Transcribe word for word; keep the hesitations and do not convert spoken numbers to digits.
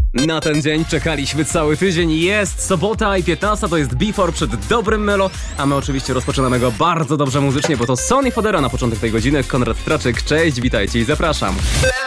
Na ten dzień czekaliśmy cały tydzień. Jest sobota i piętnasta, to jest Before przed dobrym Melo, a my oczywiście rozpoczynamy go bardzo dobrze muzycznie, bo to Sony Fodera na początek tej godziny. Konrad Traczyk, cześć, witajcie i zapraszam.